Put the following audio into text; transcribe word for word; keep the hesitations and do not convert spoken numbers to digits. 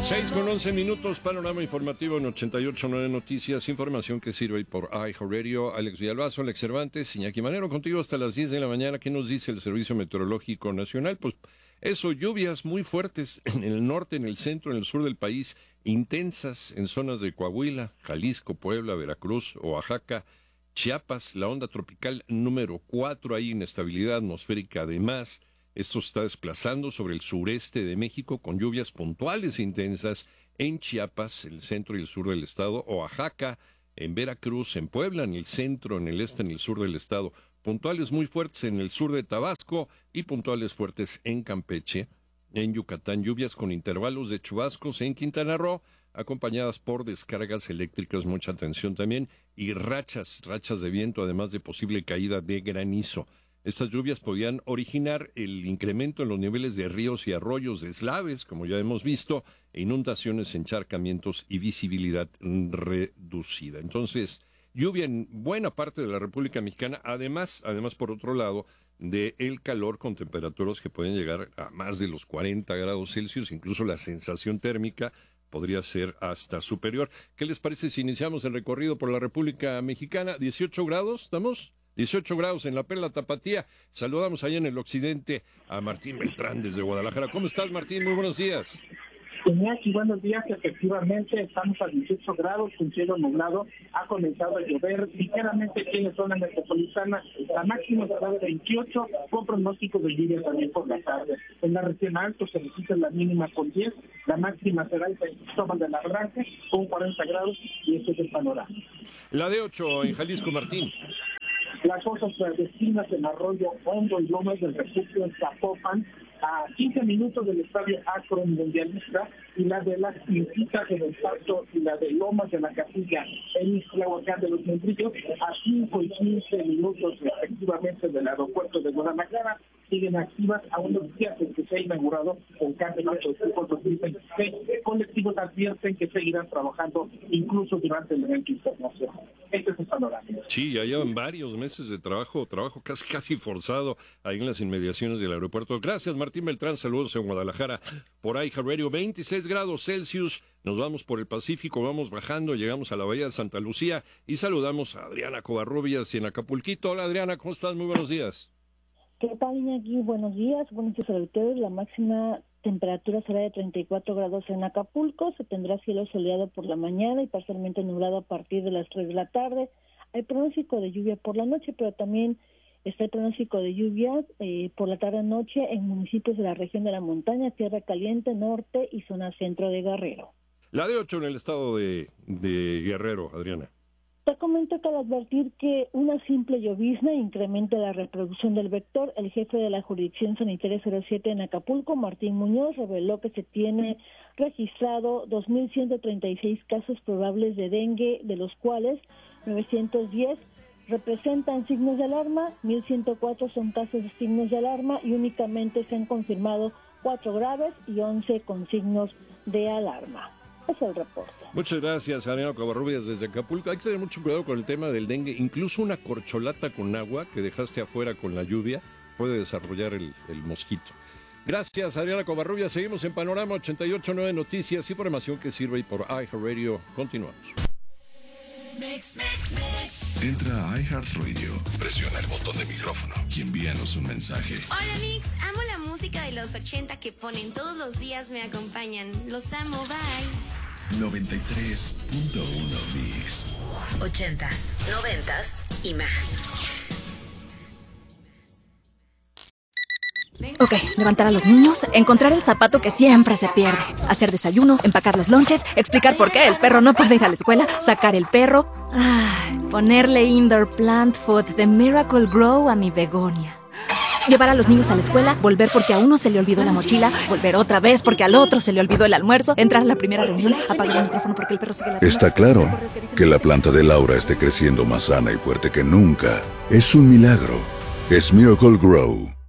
seis con once minutos, panorama informativo en ochenta y ocho punto nueve Noticias, información que sirve por iHeartRadio. Alex Villalbazo, Alex Cervantes, Iñaki Manero, contigo hasta las diez de la mañana. ¿Qué nos dice el Servicio Meteorológico Nacional? Pues eso, lluvias muy fuertes en el norte, en el centro, en el sur del país, intensas en zonas de Coahuila, Jalisco, Puebla, Veracruz, Oaxaca, Chiapas, la onda tropical número cuatro, hay inestabilidad atmosférica además. Esto está desplazando sobre el sureste de México con lluvias puntuales intensas en Chiapas, el centro y el sur del estado, Oaxaca, en Veracruz, en Puebla, en el centro, en el este, en el sur del estado. Puntuales muy fuertes en el sur de Tabasco y puntuales fuertes en Campeche, en Yucatán. Lluvias con intervalos de chubascos en Quintana Roo, acompañadas por descargas eléctricas, mucha atención también, y rachas, rachas de viento, además de posible caída de granizo. Estas lluvias podían originar el incremento en los niveles de ríos y arroyos, deslaves, como ya hemos visto, e inundaciones, encharcamientos y visibilidad reducida. Entonces, lluvia en buena parte de la República Mexicana, además, además por otro lado, de el calor con temperaturas que pueden llegar a más de los cuarenta grados Celsius, incluso la sensación térmica podría ser hasta superior. ¿Qué les parece si iniciamos el recorrido por la República Mexicana? dieciocho grados, ¿estamos? dieciocho grados en la Perla Tapatía. Saludamos allá en el occidente a Martín Beltrán desde Guadalajara. ¿Cómo estás, Martín? Muy buenos días. Iñaki, buenos días. Efectivamente, estamos a dieciocho grados, con cielo nublado. Ha comenzado a llover ligeramente aquí en la zona metropolitana. La máxima será de veintiocho, con pronóstico de lluvia también por la tarde. En la región alto se registra la mínima con diez, la máxima será el Cristóbal de la Branca con cuarenta grados, y este es el panorama. La de ocho en Jalisco, Martín. Las cosas clandestinas en Arroyo Hondo y Lomas del Refugio en Zapopan, a quince minutos del estadio Akron Mundialista, y la de las Quintitas en el Salto y la de Lomas de la Capilla en Ixtlahuacán de los Membrillos, a cinco y quince minutos respectivamente del aeropuerto de Guadalajara, siguen activas a unos días en que se ha inaugurado el Campeonato de Fútbol dos mil veintiséis. Colectivos advierten que seguirán trabajando incluso durante el evento internacional. Este es el panorama. Sí, ya llevan varios meses de trabajo, trabajo casi casi forzado ahí en las inmediaciones del aeropuerto. Gracias, Martín Beltrán, saludos en Guadalajara por iHeartRadio. veintiséis grados Celsius, nos vamos por el Pacífico, vamos bajando, llegamos a la Bahía de Santa Lucía y saludamos a Adriana Covarrubias en Acapulquito. Hola, Adriana, ¿cómo estás? Muy buenos días. ¿Qué tal, Iñaki? Buenos días, buenos días a ustedes. La máxima temperatura será de treinta y cuatro grados en Acapulco, se tendrá cielo soleado por la mañana y parcialmente nublado a partir de las tres de la tarde. Hay pronóstico de lluvia por la noche, pero también está el pronóstico de lluvias eh, por la tarde-noche en municipios de la región de la montaña, Tierra Caliente, Norte y zona centro de Guerrero. La de ocho en el estado de, de Guerrero, Adriana. Te comento que al advertir que una simple llovizna incrementa la reproducción del vector, el jefe de la Jurisdicción Sanitaria cero siete en Acapulco, Martín Muñoz, reveló que se tiene registrado dos mil ciento treinta y seis casos probables de dengue, de los cuales novecientos diez representan signos de alarma, mil ciento cuatro son casos de signos de alarma y únicamente se han confirmado cuatro graves y once con signos de alarma. Es el reporte. Muchas gracias, Adriana Covarrubias desde Acapulco. Hay que tener mucho cuidado con el tema del dengue. Incluso una corcholata con agua que dejaste afuera con la lluvia puede desarrollar el, el mosquito. Gracias, Adriana Covarrubias. Seguimos en Panorama ochenta y ocho punto nueve Noticias, información que sirve y por iHeartRadio. Continuamos. Mix, mix, mix. Entra a iHeartRadio, presiona el botón de micrófono y envíanos un mensaje. Hola Mix, amo la música de los ochenta que ponen todos los días, me acompañan. Los amo, bye. noventa y tres punto uno Mix. Ochentas, noventas y más. Ok, levantar a los niños, encontrar el zapato que siempre se pierde, hacer desayuno, empacar los lonches, explicar por qué el perro no puede ir a la escuela, sacar el perro, ay, ponerle indoor plant food de Miracle Grow a mi begonia. Llevar a los niños a la escuela, volver porque a uno se le olvidó la mochila, volver otra vez porque al otro se le olvidó el almuerzo, entrar a la primera reunión, apagar el micrófono porque el perro sigue la... Está claro que la planta de Laura esté creciendo más sana y fuerte que nunca. Es un milagro. Es Miracle Grow.